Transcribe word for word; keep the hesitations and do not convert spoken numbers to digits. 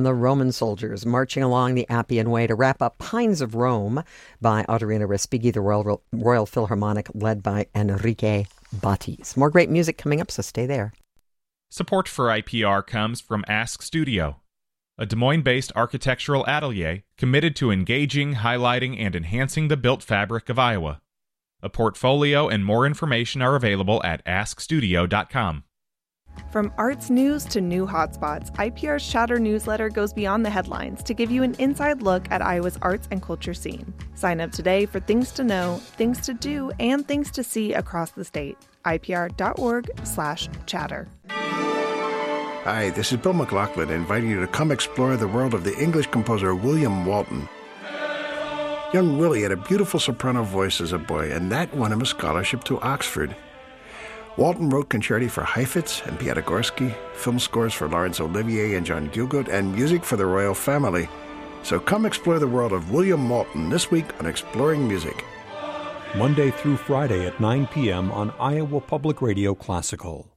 the Roman soldiers marching along the Appian Way to wrap up Pines of Rome by Ottorino Respighi, the Royal, Royal Philharmonic led by Enrique Battis. More great music coming up, so stay there. Support for I P R comes from Ask Studio, a Des Moines-based architectural atelier committed to engaging, highlighting, and enhancing the built fabric of Iowa. A portfolio and more information are available at ask studio dot com. From arts news to new hotspots, I P R's Chatter newsletter goes beyond the headlines to give you an inside look at Iowa's arts and culture scene. Sign up today for things to know, things to do, and things to see across the state. I P R dot org slash chatter. Hi, this is Bill McLaughlin inviting you to come explore the world of the English composer William Walton. Young Willie had a beautiful soprano voice as a boy, and that won him a scholarship to Oxford. Walton wrote concerti for Heifetz and Piatigorsky, film scores for Laurence Olivier and John Gielgud, and music for the royal family. So come explore the world of William Walton this week on Exploring Music. Monday through Friday at nine p.m. on Iowa Public Radio Classical.